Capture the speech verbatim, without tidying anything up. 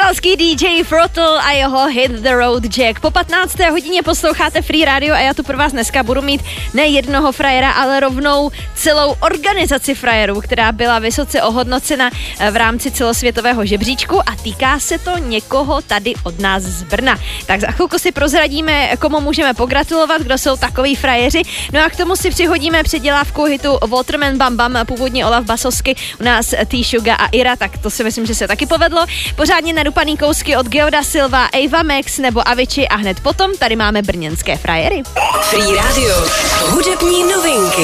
Italský dý džej Throttle a jeho Hit the Road Jack. Po patnácté hodině posloucháte Free Radio a já tu pro vás dneska budu mít ne jednoho frajera, ale rovnou celou organizaci frajerů, která byla vysoce ohodnocena v rámci celosvětového žebříčku a týká se to někoho tady od nás z Brna. Tak za chvilku si prozradíme, komu můžeme pogratulovat, kdo jsou takový frajeři. No a k tomu si přihodíme předělávku hitu Waterman Bam Bam, původně Olaf Basovsky, u nás T-Suga a Ira, tak to si myslím, že se taky povedlo. Pořádně nadupaný kousky od Geoda Silva, Ava Max nebo Avicii a hned potom tady máme brněnské frajery. Free Radio, hudební novinky.